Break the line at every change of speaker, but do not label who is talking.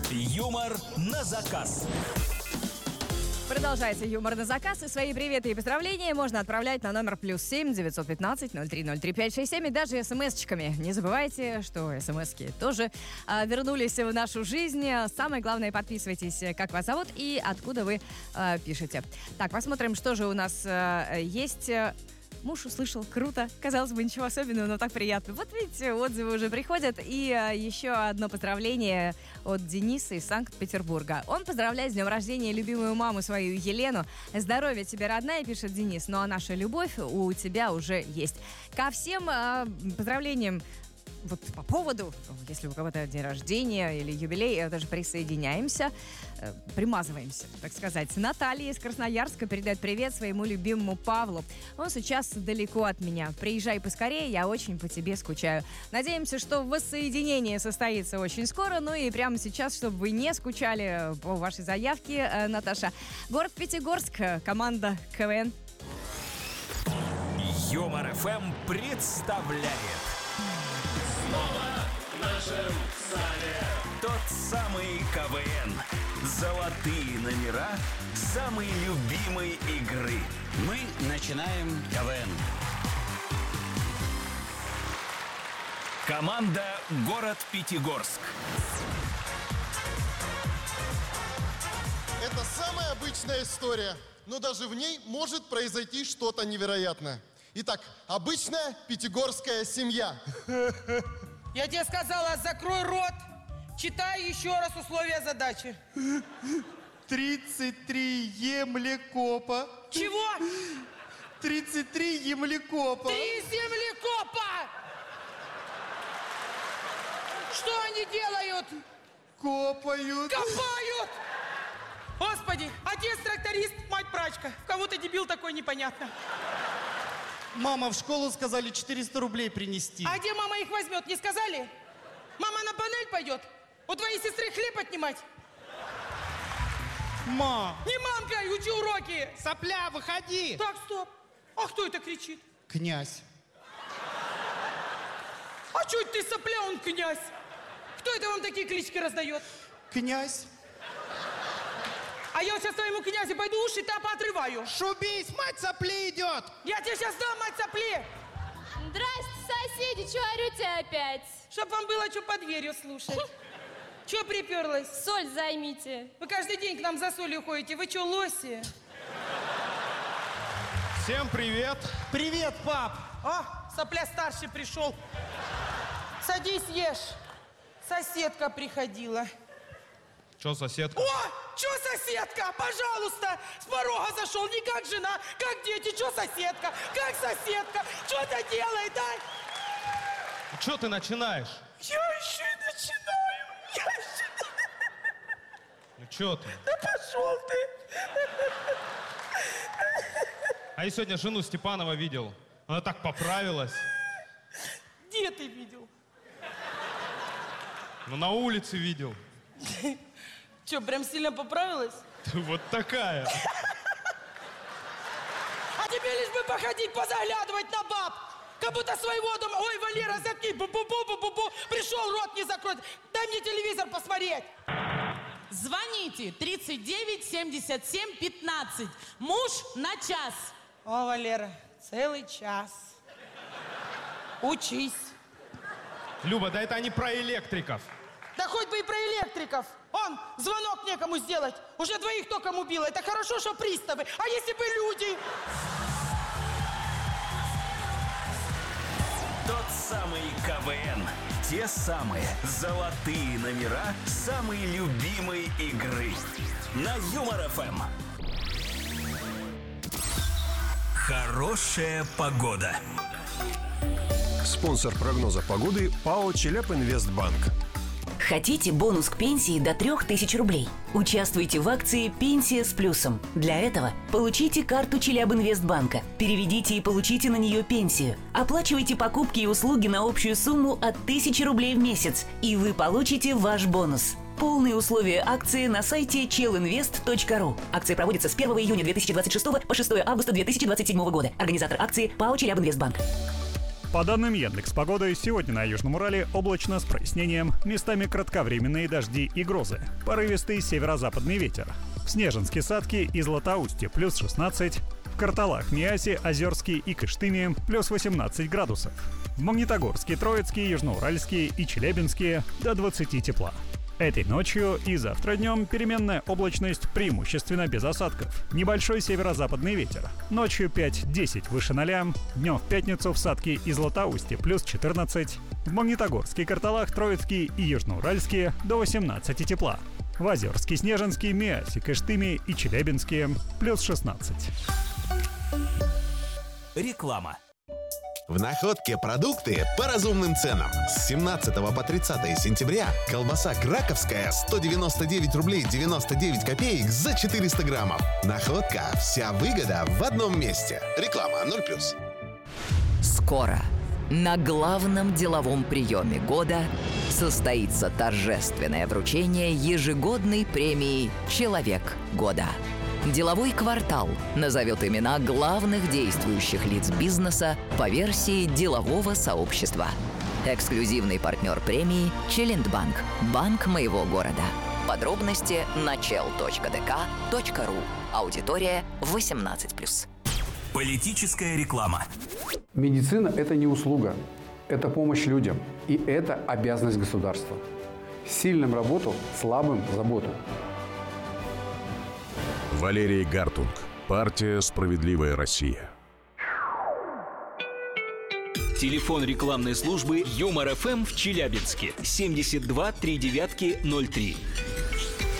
Юмор на заказ.
Продолжается юмор на заказ, и свои приветы и поздравления можно отправлять на номер +7 915 0303 567 и даже смс-чиками. Не забывайте, что смс-ки тоже вернулись в нашу жизнь. Самое главное, подписывайтесь, как вас зовут и откуда вы пишете. Так, посмотрим, что же у нас есть. Муж услышал, круто. Казалось бы, ничего особенного, но так приятно. Вот видите, отзывы уже приходят. И еще одно поздравление от Дениса из Санкт-Петербурга. Он поздравляет с днем рождения любимую маму свою Елену. Здоровья тебе, родная, пишет Денис. Ну а наша любовь у тебя уже есть. Ко всем поздравлениям вот по поводу, если у кого-то день рождения или юбилей, даже присоединяемся, примазываемся, так сказать. Наталья из Красноярска передает привет своему любимому Павлу. Он сейчас далеко от меня. Приезжай поскорее, я очень по тебе скучаю. Надеемся, что воссоединение состоится очень скоро. Ну и прямо сейчас, чтобы вы не скучали по вашей заявке, Наташа. Город Пятигорск, команда КВН.
Юмор ФМ представляет
Снова в нашем зале
тот самый КВН. Золотые номера самой любимой игры.
Мы начинаем КВН.
Команда «Город Пятигорск».
Это самая обычная история, но даже в ней может произойти что-то невероятное. Итак, обычная пятигорская семья.
Я тебе сказала, закрой рот. Читай еще раз условия задачи.
33 емлекопа.
Чего?
33 емлекопа.
3 землекопа! Что они делают?
Копают.
Копают! Господи, отец тракторист, мать прачка. Кого-то дебил такой, непонятно.
Мама, в школу сказали 400 рублей принести.
А где мама их возьмет, не сказали? Мама на панель пойдет? У твоей сестры хлеб отнимать?
Ма!
Не мамкай, учи уроки!
Сопля, выходи!
Так, стоп. А кто это кричит?
Князь.
А чё это ты сопля, он князь? Кто это вам такие клички раздает?
Князь.
А я вот сейчас твоему князю пойду уши-то поотрываю.
Шубись, мать сопли идет!
Я тебе сейчас дам, мать сопли!
Здрасте, соседи, чё орете опять?
Чтоб вам было что под дверью слушать. Чё приперлась?
Соль займите.
Вы каждый день к нам за солью ходите. Вы чё, лоси?
Всем привет!
Привет, пап!
А, сопля старший пришел. Садись, ешь. Соседка приходила.
Чё, соседка?
О, чё соседка? Пожалуйста, с порога зашел. Не как жена, как дети. Чё соседка? Как соседка? Что-то делает, да?
Чё ты начинаешь?
Я еще и начинаю. Я еще...
Ну чё ты?
Да пошел ты.
А я сегодня жену Степанова видел. Она так поправилась.
Где ты видел?
Ну на улице видел.
Че, прям сильно поправилась?
Вот такая.
А тебе лишь бы походить, позаглядывать на баб. Как будто своего дома. Ой, Валера, заткни. Бу-бу-бу-бу-бу-бу. Пришел, рот не закроет. Дай мне телевизор посмотреть.
Звоните 39 77 15. Муж на час.
О, Валера, целый час. Учись.
Люба, да это они про электриков.
Да хоть бы и про электриков. Он, звонок некому сделать. Уже двоих током убило. Это хорошо, что приставы. А если бы люди?
Тот самый КВН. Те самые золотые номера самой любимой игры. На Юмор ФМ. Хорошая погода.
Спонсор прогноза погоды ПАО «Челябинвестбанк».
Хотите бонус к пенсии до 3000 рублей? Участвуйте в акции «Пенсия с плюсом». Для этого получите карту Челябинвестбанка, переведите и получите на нее пенсию. Оплачивайте покупки и услуги на общую сумму от 1000 рублей в месяц, и вы получите ваш бонус. Полные условия акции на сайте chelinvest.ru. Акция проводится с 1 июня 2026 по 6 августа 2027 года. Организатор акции ПАО «Челябинвестбанк».
По данным Яндекс.Погоды, сегодня на Южном Урале облачно с прояснением, местами кратковременные дожди и грозы, порывистый северо-западный ветер. В Снежинске, Садке и Златоусте плюс 16, в Карталах, Миасе, Озерске и Кыштыме плюс 18 градусов. В Магнитогорске, Троицке, Южноуральске и Челябинске до 20 тепла. Этой ночью и завтра днем переменная облачность, преимущественно без осадков. Небольшой северо-западный ветер. Ночью 5-10 выше 0, днем в пятницу в Садке и Златоусте плюс 14, в Магнитогорске, Карталах, Троицке и Южноуральске до 18 тепла. В Озерске, Снежинске, Миасе, Кыштыме и Челябинске плюс 16.
Реклама.
В Находке продукты по разумным ценам. С 17 по 30 сентября колбаса краковская 199 рублей 99 копеек за 400 граммов. Находка. Вся выгода в одном месте. Реклама 0+.
Скоро на главном деловом приеме года состоится торжественное вручение ежегодной премии «Человек года». Деловой квартал назовет имена главных действующих лиц бизнеса по версии делового сообщества. Эксклюзивный партнер премии «Челендбанк» – банк моего города. Подробности на chel.dk.ru. Аудитория 18+.
Политическая реклама.
Медицина – это не услуга, это помощь людям. И это обязанность государства. Сильным работу, слабым – заботу.
Валерий Гартунг. Партия «Справедливая Россия».
Телефон рекламной службы Юмор ФМ в Челябинске 72 39 03.